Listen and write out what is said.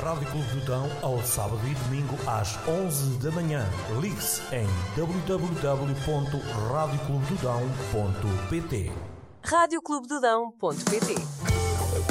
Rádio Clube do Dão ao sábado e domingo às 11 da manhã. Ligue-se em www.radioclubedodão.pt radioclubedodão.pt